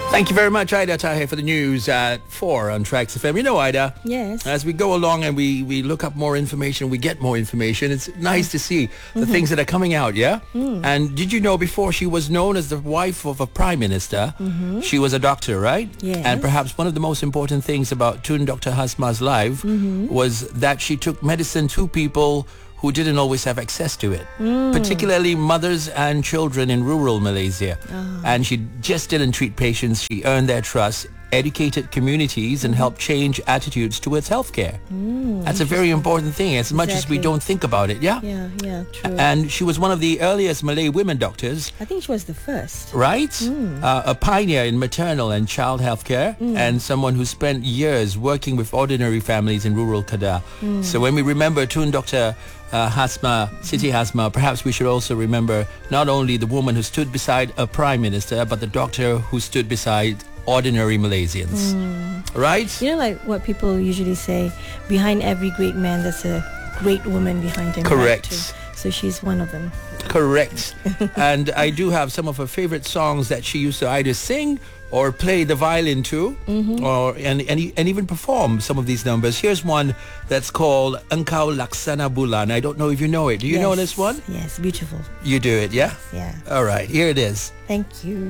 Thank you very much, Ida Tahe, for the news at 4 on Tracks FM. You know, Ida, Yes. as we go along and we look up more information, we get more information, it's nice to see the things that are coming out, yeah? And did you know before she was known as the wife of a prime minister, she was a doctor, right? Yes. And perhaps one of the most important things about Tun Dr. Hasma's life was that she took medicine to people who didn't always have access to it, particularly mothers and children in rural Malaysia. And she just didn't treat patients. She earned their trust, educated communities, and helped change attitudes towards healthcare. That's a very important thing, as much as we Exactly. don't think about it, yeah? Yeah, true. And she was one of the earliest Malay women doctors, I think she was the first. right? A pioneer in maternal and child healthcare, and someone who spent years working with ordinary families in rural Kedah. So when we remember Tun Dr. Hasma, Siti Hasma, perhaps we should also remember not only the woman who stood beside a prime minister, but the doctor who stood beside ordinary Malaysians. Right? You know, like what people usually say, behind every great man, there's a great woman behind him. right, Correct. too? So she's one of them. Correct. And I do have some of her favorite songs that she used to either sing or play the violin to, or and even perform some of these numbers. Here's one that's called Engkau Laksana Bulan. I don't know if you know it. Do you know this one? Yes, beautiful. You do it, yeah? Yeah. All right, here it is. Thank you.